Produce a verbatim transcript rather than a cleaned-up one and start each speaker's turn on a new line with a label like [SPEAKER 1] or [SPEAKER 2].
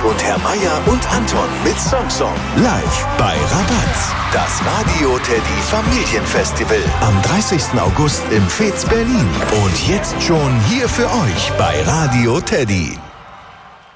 [SPEAKER 1] und Herr Meier und Anton mit Samsung. Live bei Rabatz. Das Radio Teddy Familienfestival am dreißigsten August im Fez Berlin. Und jetzt schon hier für euch bei Radio Teddy.